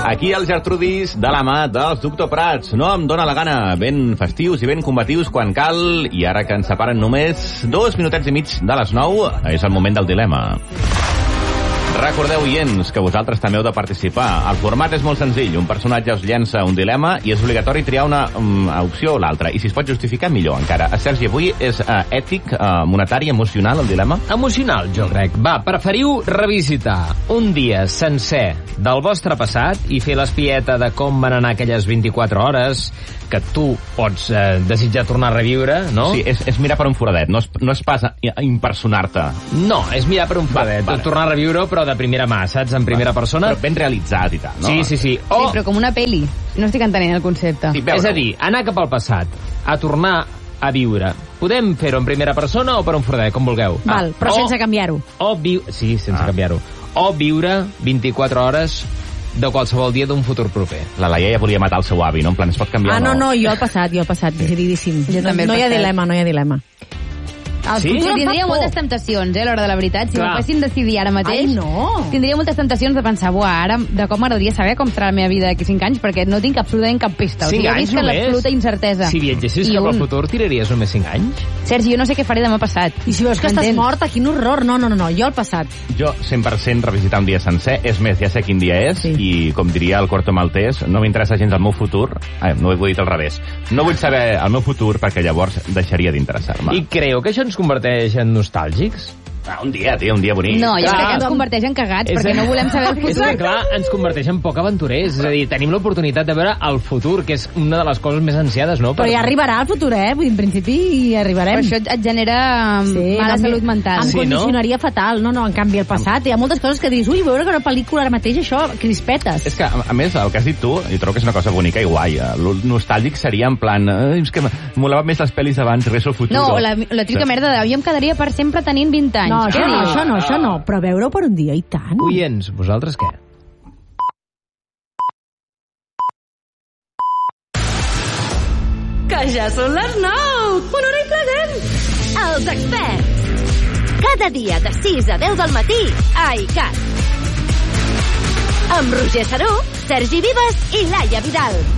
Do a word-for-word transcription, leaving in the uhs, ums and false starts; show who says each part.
Speaker 1: Aquí els Gertrudis de la mà dels Doctor Prats. No em dóna la gana, ben festius i ben combatius quan cal, i ara que ens separen només dos minutets i mig de les nou, és el moment del dilema. Recordeu, oients, que vosaltres també heu de participar. El format és molt senzill. Un personatge us llença un dilema i és obligatori triar una um, opció o l'altra. I si es pot justificar, millor encara. Sergi, avui és uh, ètic, uh, monetari, emocional, el dilema?
Speaker 2: Emocional, jo crec. Va, preferiu revisitar un dia sencer del vostre passat i fer l'espieta de com van anar aquelles vint-i-quatre hores que tu pots eh, desitjar tornar a reviure, no?
Speaker 1: Sí, és, és mirar per un foradet, no és, no és pas impersonar-te.
Speaker 2: No, és mirar per un foradet, va, vale. Tornar a reviure, però de primera mà, saps? En primera va. persona.
Speaker 1: Però ben realitzat i tal, no?
Speaker 2: Sí, sí, sí. O...
Speaker 3: Sí, però com una peli. No estic entenent el concepte.
Speaker 2: Sí, és a dir, anar cap al passat, a tornar a viure. Podem fer-ho en primera persona o per un foradet, com vulgueu.
Speaker 4: Val, ah. però o, sense canviar-ho.
Speaker 2: O viu... Sí, sense ah. canviar-ho. O viure vint-i-quatre hores de qualsevol dia d'un futur proper.
Speaker 1: La Laia ja volia matar el seu avi, no? En plan, es pot canviar
Speaker 4: ah,
Speaker 1: o no?
Speaker 4: Ah, no, no, jo al passat, jo al passat, decididíssim. Jo no, no hi ha dilema, no hi ha dilema.
Speaker 3: El sí? futur tindria moltes temptacions, eh, a l'hora de la veritat. Si Clar. m'ho fessin decidir ara mateix,
Speaker 4: Ai, no.
Speaker 3: tindria moltes temptacions de pensar, buah, ara de com m'agradaria saber com serà la meva vida d'aquí cinc anys, perquè no tinc absolutament cap pista.
Speaker 2: cinc
Speaker 3: o sigui,
Speaker 2: anys
Speaker 3: només? l'absoluta incertesa.
Speaker 2: Si viatgessis cap al futur, tiraries només cinc anys?
Speaker 3: Sergi, jo no sé què faré demà passat.
Speaker 4: I si veus que estàs mort, quin horror. No, no, no, no, jo al passat.
Speaker 1: Jo cent per cent revisitar un dia sencer, és més, ja sé quin dia és, sí. i com diria el Corto Maltès, no m'interessa gens el meu futur, eh, no ho he dit al revés, no vull saber el meu futur perquè llavors deixaria d'interessar-me.
Speaker 2: I creu que això ens converteix en nostàlgics?
Speaker 1: Ah, un dia, tio, un dia bonic.
Speaker 3: No, jo crec que ens converteix en cagats, és perquè no volem saber el futur.
Speaker 2: És que, clar, ens converteix en poc aventurers. És a dir, tenim l'oportunitat de veure el futur, que és una de les coses més ansiades, no?
Speaker 4: Però ja arribarà el futur, eh? Vull dir, en principi hi arribarem.
Speaker 3: Però això et genera sí, mala salut mental.
Speaker 4: Em
Speaker 2: sí,
Speaker 4: condicionaria
Speaker 2: no?
Speaker 4: fatal. No, no, en canvi, el passat. Hi ha moltes coses que dius, ui, veure que una pel·lícula ara mateix, això, crispetes.
Speaker 1: És que, a més, el que has dit tu, jo trobo que és una cosa bonica i guai. El nostàlgic seria en plan, eh, és que m'olava més les pel·lis abans, res al futur.
Speaker 3: No, la, la típica merda de, jo em quedaria per sempre tenint vint anys.
Speaker 4: No, això no, això no. Això no, però veure-ho per un dia, i tant.
Speaker 2: Oients, vosaltres què?
Speaker 5: Que ja són les nou! Una hora i present! Els experts! Cada dia de sis a deu del matí a iCat. Amb Roger Saró, Sergi Vives i Laia Vidal.